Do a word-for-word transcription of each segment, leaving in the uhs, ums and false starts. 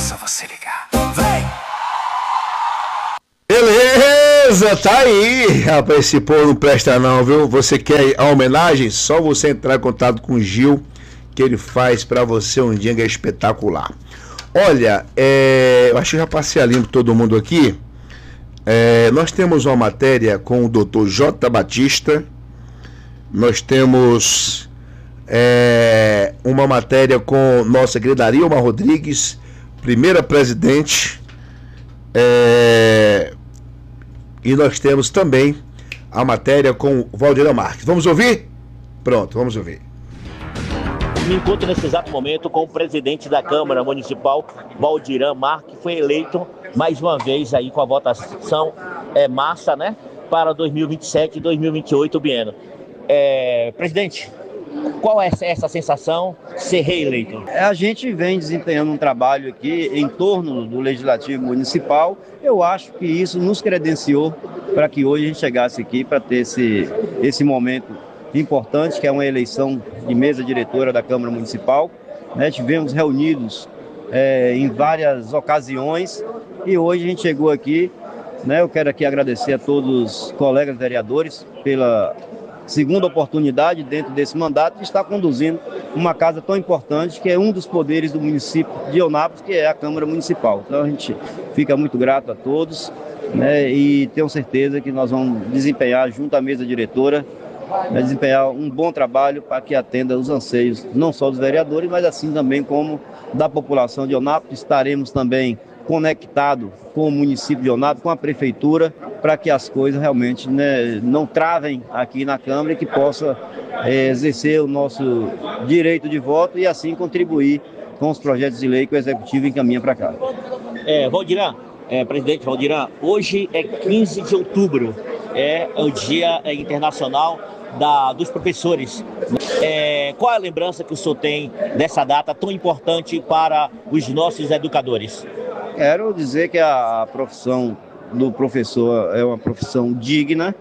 só você ligar. Vem! Beleza, tá aí, rapaz, esse povo não presta não, viu? Você quer a homenagem? Só você entrar em contato com o Gil, que ele faz pra você um dia que é espetacular. Olha, é, eu acho que já passei a limpo todo mundo aqui. É, nós temos uma matéria com o doutor J. Batista, nós temos é, uma matéria com nossa querida Arilma Rodrigues, primeira presidente, é, e nós temos também a matéria com o Valdir Marques. Vamos ouvir? Pronto, vamos ouvir. Me encontro nesse exato momento com o presidente da Câmara Municipal, Valdir Marques, que foi eleito mais uma vez aí com a votação é, massa, né, para dois mil e vinte e sete e dois mil e vinte e oito, o biênio. É, presidente, qual é essa sensação de ser reeleito? A gente vem desempenhando um trabalho aqui em torno do Legislativo Municipal. Eu acho que isso nos credenciou para que hoje a gente chegasse aqui para ter esse, esse momento importante, que é uma eleição de mesa diretora da Câmara Municipal. Né? Tivemos reunidos é, em várias ocasiões e hoje a gente chegou aqui. Né? Eu quero aqui agradecer a todos os colegas vereadores pela segunda oportunidade dentro desse mandato de estar conduzindo uma casa tão importante, que é um dos poderes do município de Eunápolis, que é a Câmara Municipal. Então a gente fica muito grato a todos, né, e tenho certeza que nós vamos desempenhar junto à mesa diretora, né, desempenhar um bom trabalho para que atenda os anseios não só dos vereadores, mas assim também como da população de Eunápolis. Estaremos também conectados com o município de Eunápolis, com a prefeitura, para que as coisas realmente, né, não travem aqui na Câmara e que possa é, exercer o nosso direito de voto e assim contribuir com os projetos de lei que o Executivo encaminha para cá. É, Valdirã, é, presidente Valdirã, hoje é quinze de outubro, é o Dia Internacional da, dos Professores. É, qual é a lembrança que o senhor tem dessa data tão importante para os nossos educadores? Quero dizer que a profissão do professor é uma profissão digna,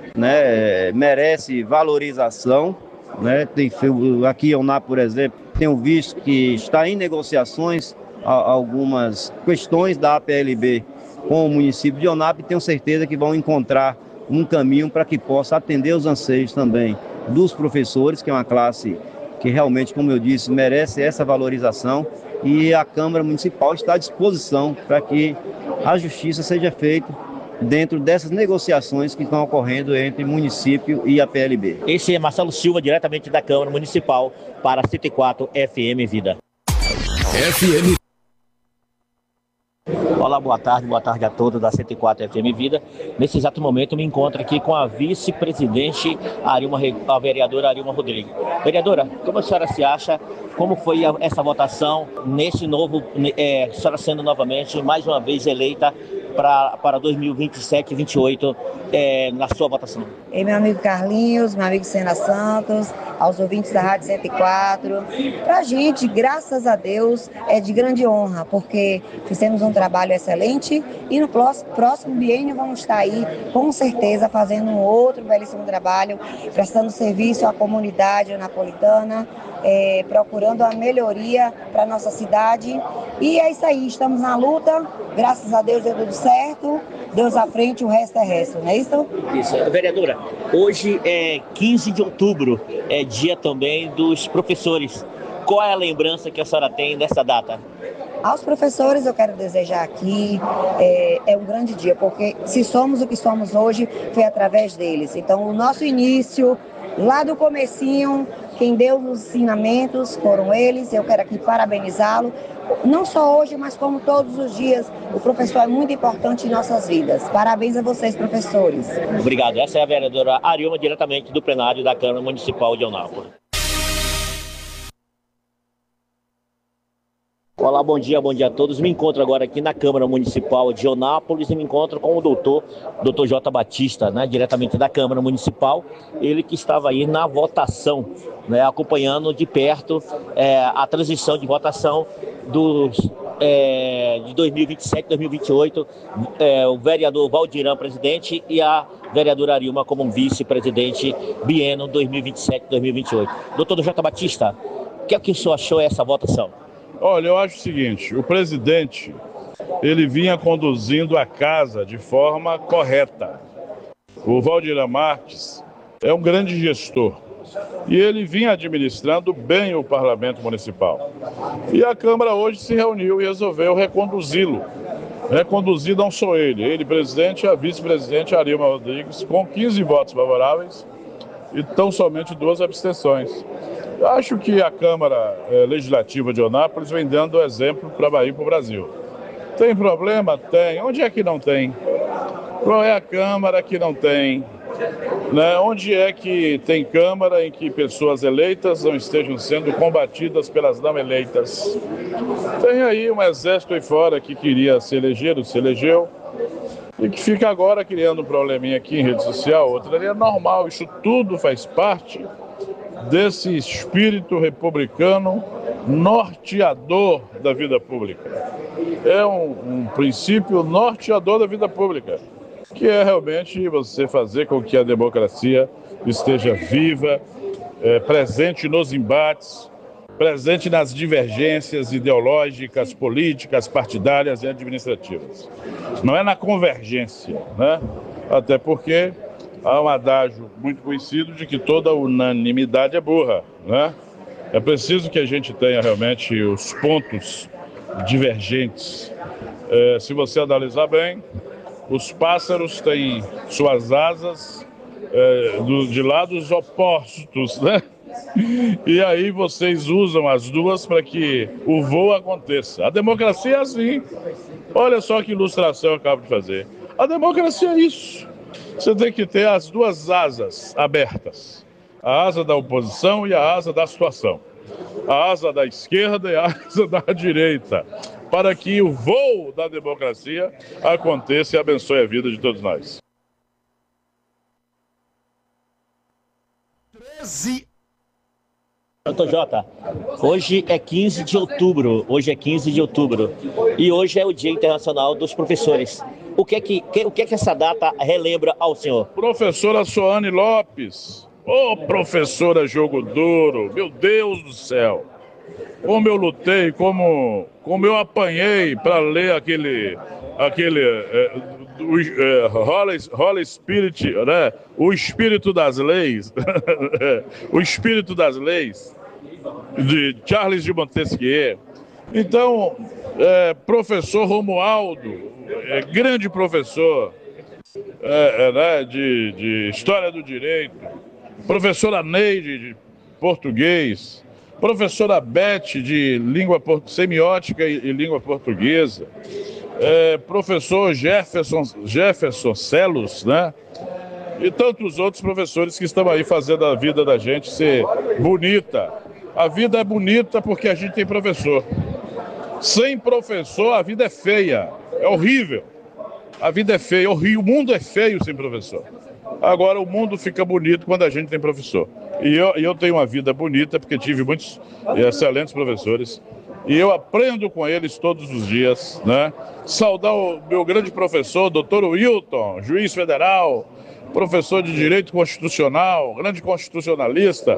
né, merece valorização, né, tem, aqui em Eunápolis, por exemplo, tenho visto que está em negociações a, algumas questões da A P L B com o município de Eunápolis e tenho certeza que vão encontrar um caminho para que possa atender os anseios também dos professores, que é uma classe que realmente, como eu disse, merece essa valorização. E a Câmara Municipal está à disposição para que a justiça seja feita dentro dessas negociações que estão ocorrendo entre município e a P L B. Esse é Marcelo Silva, diretamente da Câmara Municipal, para cento e quatro F M Vida. F M. Olá, boa tarde, boa tarde a todos da cento e quatro F M Vida. Nesse exato momento me encontro aqui com a vice-presidente, Arilma, a vereadora Arilma Rodrigues. Vereadora, como a senhora se acha, como foi a, essa votação nesse novo, é, a senhora sendo novamente, mais uma vez eleita pra, para dois mil e vinte e sete e vinte e oito, é, na sua votação? E meu amigo Carlinhos, meu amigo Sena Santos, aos ouvintes da Rádio cento e quatro. Para a gente, graças a Deus, é de grande honra, porque fizemos um trabalho excelente e no próximo biênio vamos estar aí, com certeza, fazendo um outro belíssimo trabalho, prestando serviço à comunidade napolitana, é, procurando a melhoria para a nossa cidade. E é isso aí, estamos na luta, graças a Deus deu tudo certo, Deus à frente, o resto é resto, não é isso? Isso, vereadora, hoje é quinze de outubro, é dia também dos professores. Qual é a lembrança que a senhora tem dessa data? Aos professores eu quero desejar aqui, é, é um grande dia, porque se somos o que somos hoje, foi através deles. Então o nosso início, lá do comecinho, quem deu os ensinamentos foram eles. Eu quero aqui parabenizá-lo, não só hoje, mas como todos os dias. O professor é muito importante em nossas vidas. Parabéns a vocês, professores. Obrigado. Essa é a vereadora Arilma, diretamente do plenário da Câmara Municipal de Eunápolis. Olá, bom dia, bom dia a todos. Me encontro agora aqui na Câmara Municipal de Eunápolis e me encontro com o doutor, doutor J. Batista, né, diretamente da Câmara Municipal. Ele que estava aí na votação, né, acompanhando de perto é, a transição de votação dos, é, de dois mil e vinte e sete, dois mil e vinte e oito, é, o vereador Valdirã, presidente, e a vereadora Arilma como vice-presidente, biênio dois mil e vinte e sete, dois mil e vinte e oito. Doutor J. Batista, o que é que o senhor achou dessa votação? Olha, eu acho o seguinte, o presidente, ele vinha conduzindo a casa de forma correta. O Valdir Marques é um grande gestor e ele vinha administrando bem o parlamento municipal. E a Câmara hoje se reuniu e resolveu reconduzi-lo. Reconduzir não sou ele, ele presidente e a vice-presidente Arilma Rodrigues, com quinze votos favoráveis e tão somente duas abstenções. Eu acho que a Câmara eh, Legislativa de Eunápolis vem dando exemplo para a Bahia e para o Brasil. Tem problema? Tem. Onde é que não tem? Qual é a Câmara que não tem? Né? Onde é que tem Câmara em que pessoas eleitas não estejam sendo combatidas pelas não eleitas? Tem aí um exército aí fora que queria se eleger, ou se elegeu, e que fica agora criando um probleminha aqui em rede social, outra ali é normal. Isso tudo faz parte desse espírito republicano norteador da vida pública. É um, um princípio norteador da vida pública, que é realmente você fazer com que a democracia esteja viva, é, presente nos embates, presente nas divergências ideológicas, políticas, partidárias e administrativas. Não é na convergência, né? Até porque há um adágio muito conhecido de que toda unanimidade é burra, né? É preciso que a gente tenha realmente os pontos divergentes. É, se você analisar bem, os pássaros têm suas asas é, do, de lados opostos, né? E aí vocês usam as duas para que o voo aconteça. A democracia é assim. Olha só que ilustração eu acabo de fazer. A democracia é isso. Você tem que ter as duas asas abertas. A asa da oposição e a asa da situação. A asa da esquerda e a asa da direita. Para que o voo da democracia aconteça e abençoe a vida de todos nós. treze doutor Jota, hoje é quinze de outubro, hoje é quinze de outubro e hoje é o Dia Internacional dos Professores. O que é que, que, o que, é que essa data relembra ao senhor? Professora Soane Lopes, ô oh, professora jogo duro, meu Deus do céu, como eu lutei, como, como eu apanhei para ler aquele, aquele é, o, é, Holy, Holy Spirit, né? O Espírito das Leis, o Espírito das Leis, de Charles de Montesquieu. Então, é, professor Romualdo, é, grande professor é, é, né, de, de História do Direito, professora Neide de Português, professora Beth de língua semiótica e, e língua portuguesa, é, professor Jefferson, Jefferson Celos, né? E tantos outros professores que estão aí fazendo a vida da gente ser bonita. A vida é bonita porque a gente tem professor. Sem professor, a vida é feia, é horrível. A vida é feia, é horrível. O mundo é feio sem professor. Agora, o mundo fica bonito quando a gente tem professor. E eu, eu tenho uma vida bonita porque tive muitos excelentes professores. E eu aprendo com eles todos os dias, né? Saudar o meu grande professor, doutor Wilton, juiz federal, professor de Direito Constitucional, grande constitucionalista.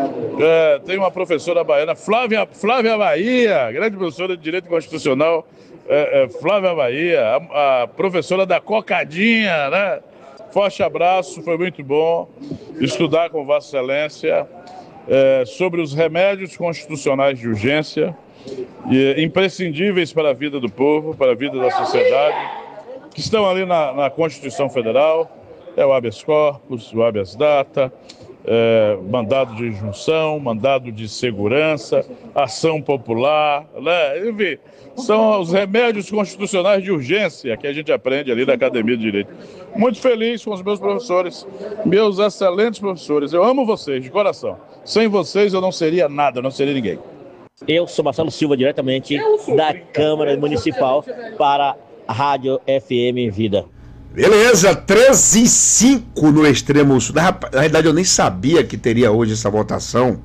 É, tem uma professora baiana, Flávia, Flávia Bahia, grande professora de Direito Constitucional, é, é, Flávia Bahia, a, a professora da Cocadinha, né? Forte abraço, foi muito bom estudar com Vossa Excelência é, sobre os remédios constitucionais de urgência, e, imprescindíveis para a vida do povo, para a vida da sociedade, que estão ali na, na Constituição Federal. É o habeas corpus, o habeas data, é, mandado de injunção, mandado de segurança, ação popular, né? Enfim, são os remédios constitucionais de urgência que a gente aprende ali na Academia de Direito. Muito feliz com os meus professores, meus excelentes professores. Eu amo vocês, de coração. Sem vocês eu não seria nada, eu não seria ninguém. Eu sou Marcelo Silva, diretamente da Câmara Municipal para a Rádio F M Vida. Beleza, treze e cinco no extremo sul. Na, na realidade, eu nem sabia que teria hoje essa votação.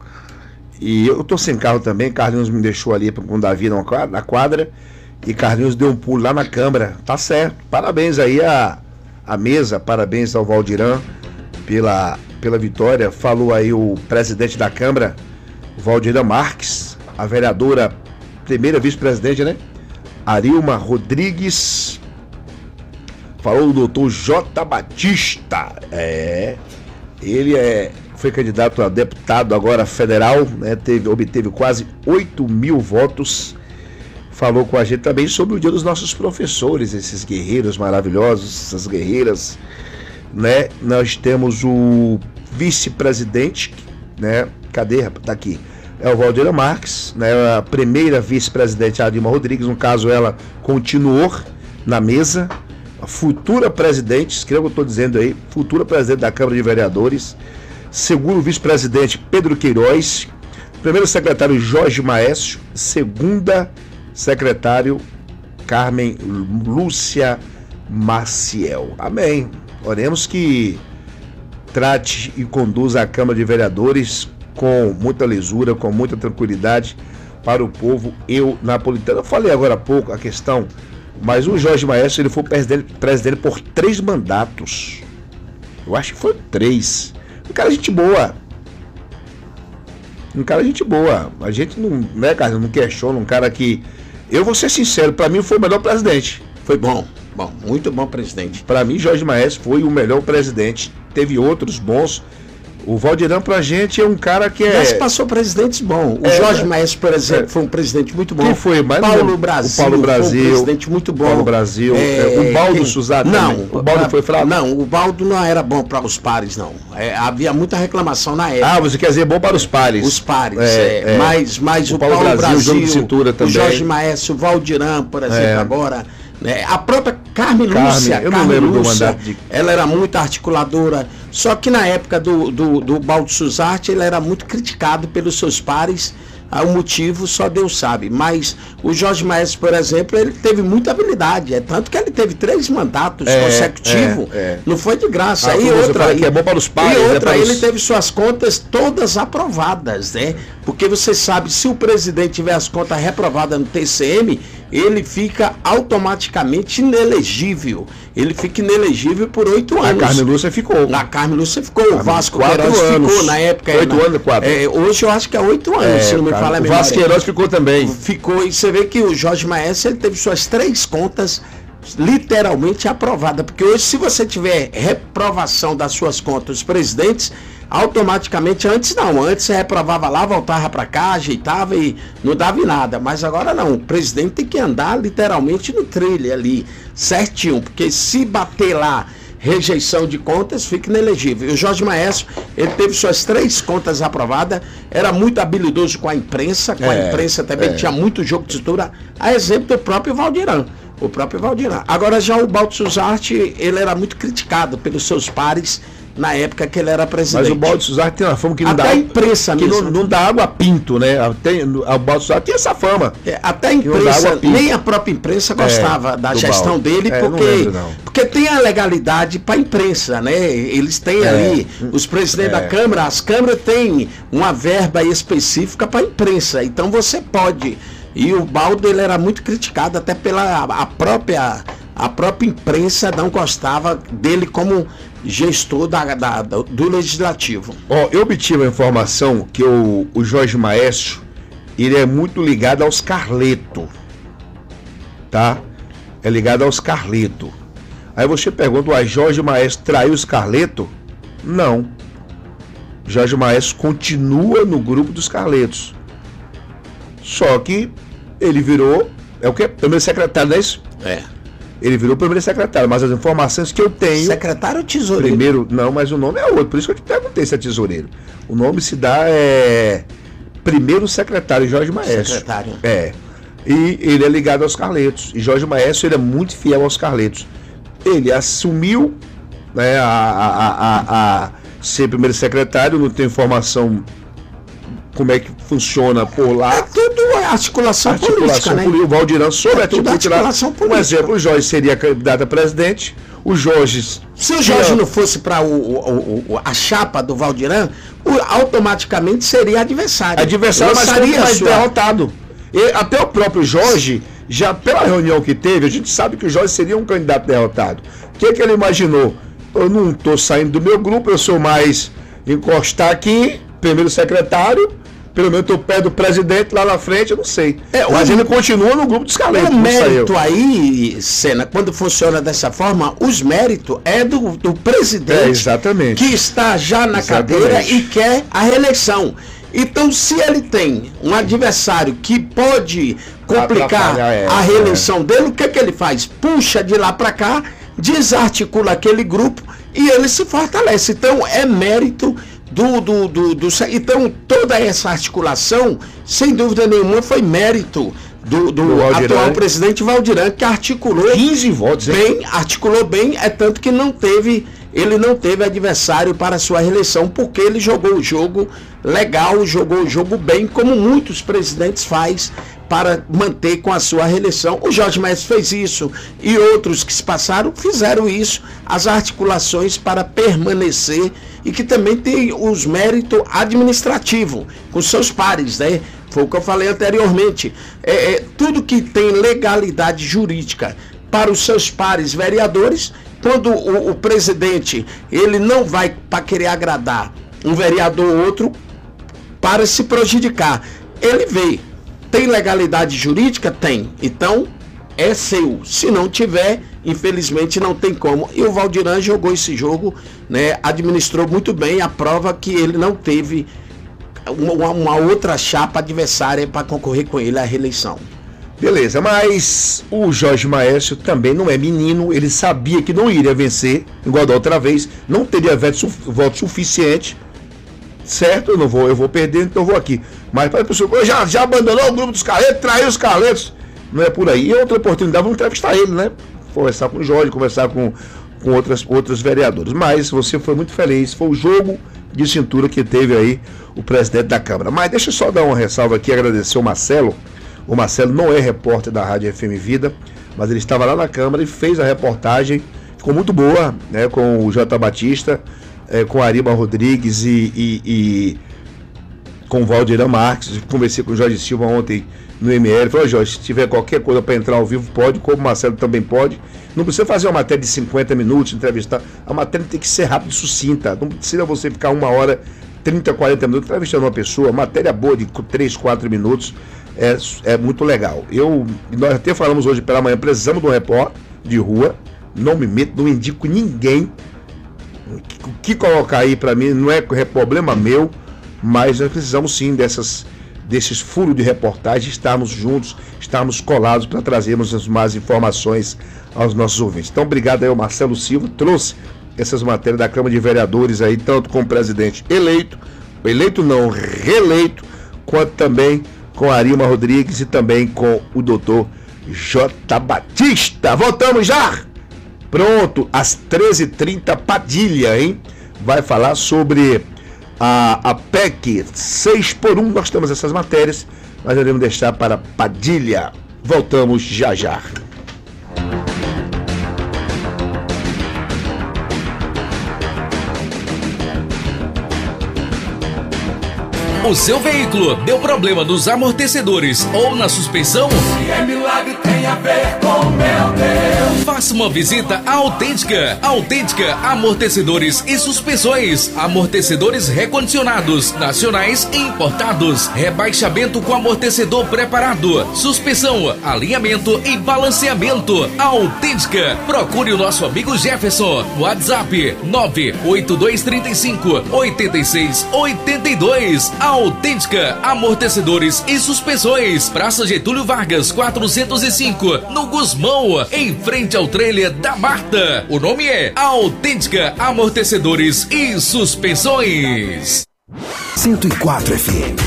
E eu tô sem carro também. Carlinhos me deixou ali com o Davi na quadra. E Carlinhos deu um pulo lá na Câmara. Tá certo. Parabéns aí à, à mesa. Parabéns ao Valdirã pela, pela vitória. Falou aí o presidente da Câmara, Valdir Marques. A vereadora primeira vice-presidente, né? Arilma Rodrigues. Falou o doutor J. Batista. É. Ele é, foi candidato a deputado agora federal, né? Teve, obteve quase oito mil votos. Falou com a gente também sobre o dia dos nossos professores, esses guerreiros maravilhosos, essas guerreiras, né? Nós temos o vice-presidente, né? Cadê? Tá aqui. É o Valdir Marques, né? A primeira vice-presidente, a Arilma Rodrigues, no caso ela continuou na mesa. A futura presidente, escreva o que eu estou dizendo aí, futura presidente da Câmara de Vereadores. Segundo vice-presidente, Pedro Queiroz. Primeiro secretário, Jorge Maécio. Segunda secretário, Carmen Lúcia Maciel. Amém. Oremos que trate e conduza a Câmara de Vereadores com muita lisura, com muita tranquilidade para o povo eu napolitano. Eu falei agora há pouco a questão, mas o Jorge Maécio, ele foi presidente, presidente por três mandatos. Eu acho que foi três. Um cara gente boa. Um cara gente boa. A gente não, né, cara, não questiona um cara que... Eu vou ser sincero, para mim foi o melhor presidente. Foi bom, bom, muito bom presidente. Para mim, Jorge Maécio foi o melhor presidente. Teve outros bons. O Valdirão pra gente é um cara que é... Mas passou presidentes bons. O é, Jorge é, Maécio, por exemplo, é, foi um presidente muito bom. Quem foi? Mas Paulo não, Brasil. O Paulo Brasil. Foi um presidente muito bom. Paulo Brasil. É, o Baldo quem... Suzado Não. Também. O Baldo foi fraco? Não, o Baldo não era bom para os pares, não. É, havia muita reclamação na época. Ah, você quer dizer bom para os pares. Os pares, é. é. Mas, mas o, o Paulo, Paulo Brasil, Brasil, cintura também. O Jorge Maécio, o Valdirão, por exemplo, é. agora... Né? A própria Carmen, Carmen Lúcia, eu Carmen não lembro Lúcia, do mandato de... ela era muito articuladora, só que na época do, do, do Baldo Suzarte, ele era muito criticado pelos seus pares, o motivo só Deus sabe, mas o Jorge Maécio, por exemplo, ele teve muita habilidade, é tanto que ele teve três mandatos é, consecutivos, é, é. não foi de graça. Ah, e outra, que é bom para os pares, e outra né, ele os... teve suas contas todas aprovadas, né? Porque você sabe, se o presidente tiver as contas reprovadas no T C M, ele fica automaticamente inelegível. Ele fica inelegível por oito anos. A Carmen Lúcia ficou. Na Carmen Lúcia ficou. Carmen, o Vasco Queiroz ficou na época. Oito anos, quatro. É, hoje eu acho que é oito anos, é, se não me cara, fala a memória. memória. O Vasco Queiroz ficou também. Ficou, e você vê que o Jorge Maécio, ele teve suas três contas literalmente aprovadas. Porque hoje, se você tiver reprovação das suas contas, os presidentes, automaticamente, antes não, antes você reprovava lá, voltava para cá, ajeitava e não dava em nada, mas agora não, o presidente tem que andar literalmente no trilho ali, certinho, porque se bater lá rejeição de contas, fica inelegível. E o Jorge Maécio, ele teve suas três contas aprovadas, era muito habilidoso com a imprensa, com é, a imprensa também, é. tinha muito jogo de cintura, a exemplo do próprio Valdirão, o próprio Valdirão. Agora já o Baldo Suzarte, ele era muito criticado pelos seus pares, na época que ele era presidente. Mas o Baldo Suzarte tem uma fama que não até dá... a imprensa que mesmo. Não, não dá água a pinto, né? Tem, o Baldo Suzarte tem essa fama. É, até a imprensa, a nem a própria imprensa gostava é, da gestão Baldo. dele, é, porque, não lembro, não. porque tem a legalidade para a imprensa, né? Eles têm é, ali, os presidentes é. da Câmara, as câmaras têm uma verba específica para a imprensa, então você pode. E o Baldo, ele era muito criticado, até pela a própria... A própria imprensa não gostava dele como gestor da, da, do legislativo. Ó, eu obtive a informação que o, o Jorge Maécio, ele é muito ligado aos Carleto, tá? É ligado aos Carleto. Aí você pergunta, uai, Jorge Maécio traiu os Carleto? Não. Jorge Maécio continua no grupo dos Carletos. Só que ele virou, é o quê? Primeiro secretário, não é isso? É. Ele virou primeiro secretário, mas as informações que eu tenho... Secretário ou tesoureiro? Primeiro, não, mas o nome é outro, por isso que eu te perguntei se é tesoureiro. O nome se dá é... Primeiro secretário, Jorge Maécio. Secretário. É. E ele é ligado aos Carletos. E Jorge Maécio, ele é muito fiel aos Carletos. Ele assumiu, né, a, a, a, a ser primeiro secretário, não tem informação... como é que funciona por lá. É tudo articulação, articulação política, né? política. O Valdirão sobre é tudo articulação política. Um exemplo, o Jorge seria candidato a presidente, o Jorge... Se o Jorge tinha... não fosse para o, o, o, a chapa do Valdirão, o, automaticamente seria adversário. Adversário, mas seria mais derrotado. E até o próprio Jorge, já pela reunião que teve, a gente sabe que o Jorge seria um candidato derrotado. O que, que ele imaginou? Eu não estou saindo do meu grupo, eu sou mais encostar aqui, primeiro secretário, pelo menos tô perto do presidente lá na frente, eu não sei. É, mas o, ele continua no grupo dos calentos. O mérito aí, Sena, quando funciona dessa forma, os méritos é do, do presidente. É, exatamente. Que está já na exatamente. cadeira e quer a reeleição. Então, se ele tem um adversário que pode complicar é, a reeleição é. dele, o que, que ele faz? Puxa de lá para cá, desarticula aquele grupo e ele se fortalece. Então, é mérito do, do, do, do... Então, toda essa articulação, sem dúvida nenhuma, foi mérito do, do, do atual presidente Valdirã, que articulou quinze votos, bem, hein? articulou bem, é tanto que não teve... Ele não teve adversário para sua reeleição, porque ele jogou o jogo legal, jogou o jogo bem, como muitos presidentes fazem para manter com a sua reeleição. O Jorge Mestre fez isso e outros que se passaram fizeram isso, as articulações para permanecer e que também tem os méritos administrativos com seus pares, né? Foi o que eu falei anteriormente. É, é, tudo que tem legalidade jurídica para os seus pares vereadores, quando o, o presidente ele não vai para querer agradar um vereador ou outro para se prejudicar, ele vê, tem legalidade jurídica? Tem, então é seu, se não tiver, infelizmente não tem como, e o Valdirã jogou esse jogo, né, administrou muito bem, a prova que ele não teve uma, uma outra chapa adversária para concorrer com ele à reeleição. Beleza, mas o Jorge Maestro também não é menino, ele sabia que não iria vencer, igual da outra vez, não teria voto, voto suficiente, certo? Eu não vou, eu vou perder, então eu vou aqui. Mas para a pessoa, já, já abandonou o grupo dos calentos, traiu os calentos, não é por aí. E outra oportunidade, vamos entrevistar ele, né? Conversar com o Jorge, conversar com, com outras, outros vereadores. Mas você foi muito feliz, foi o jogo de cintura que teve aí o presidente da Câmara. Mas deixa eu só dar uma ressalva aqui, agradecer o Marcelo. O Marcelo não é repórter da Rádio F M Vida, mas ele estava lá na Câmara e fez a reportagem, ficou muito boa, né, com o Jota Batista, é, com a Arima Rodrigues e, e, e com o Valdirã Marques. Conversei com o Jorge Silva ontem no M L, falei, Jorge, se tiver qualquer coisa para entrar ao vivo, pode, como o Marcelo também pode. Não precisa fazer uma matéria de cinquenta minutos, entrevistar, a matéria tem que ser rápida e sucinta, não precisa você ficar uma hora, trinta, quarenta minutos entrevistando uma pessoa, matéria boa de três, quatro minutos, É, é muito legal. Eu, nós até falamos hoje pela manhã, precisamos de um repórter de rua, não me meto, não indico ninguém. O que colocar aí para mim não é problema meu, mas nós precisamos sim dessas, desses furos de reportagem, estarmos juntos, estarmos colados para trazermos as mais informações aos nossos ouvintes. Então, obrigado aí ao Marcelo Silva, trouxe essas matérias da Câmara de Vereadores aí, tanto com o presidente eleito, eleito não, reeleito, quanto também com a Arima Rodrigues e também com o doutor Jota Batista. Voltamos já! Pronto, às treze e trinta, Padilha, hein? Vai falar sobre a, a P E C seis por um. Nós temos essas matérias, mas iremos deixar para Padilha. Voltamos já já. O seu veículo deu problema nos amortecedores ou na suspensão? Se é milagre, tem a ver com meu Deus. Faça uma visita à Autêntica. Autêntica Amortecedores e Suspensões. Amortecedores recondicionados, nacionais e importados. Rebaixamento com amortecedor preparado. Suspensão, alinhamento e balanceamento. Autêntica. Procure o nosso amigo Jefferson. WhatsApp nove oito dois três cinco oito seis oito dois. Autêntica Amortecedores e Suspensões. Praça Getúlio Vargas, quatrocentos e cinco, no Gusmão, em frente ao trailer da Marta. O nome é Autêntica Amortecedores e Suspensões. cento e quatro F M.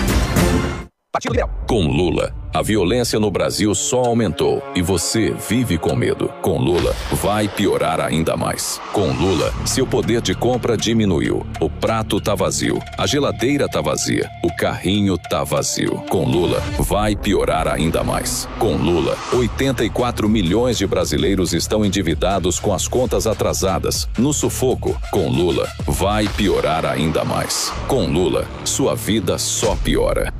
Com Lula, a violência no Brasil só aumentou e você vive com medo. Com Lula, vai piorar ainda mais. Com Lula, seu poder de compra diminuiu. O prato tá vazio, a geladeira tá vazia, o carrinho tá vazio. Com Lula, vai piorar ainda mais. Com Lula, oitenta e quatro milhões de brasileiros estão endividados com as contas atrasadas, no sufoco. Com Lula, vai piorar ainda mais. Com Lula, sua vida só piora.